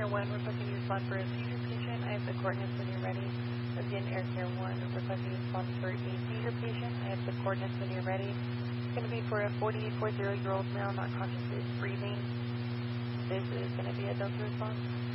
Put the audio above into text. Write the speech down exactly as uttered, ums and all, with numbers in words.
Care one requesting you respond for a seizure patient. I have the coordinates when you're ready. Again, Air Care one requesting you respond for a seizure patient. I have the coordinates when you're ready. It's going to be for a forty-eight forty-year-old male not conscious breathing. This is going to be a Delta response.